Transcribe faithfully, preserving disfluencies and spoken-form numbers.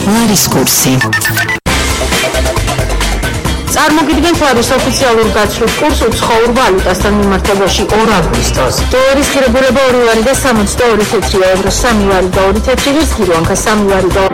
ლარის კურსი. წარმოგიდგენთ ლარის ოფიციალურ გაცვლით კურს უცხოურ ვალუტასთან მიმართებაში ორ აგვისტოს. დოლარის ღირებულება ორი ლარი და სამოცდა ორი თეთრი, ევრო სამი ლარი და ორი თეთრი, ღირსგირვანქა სამი ლარი და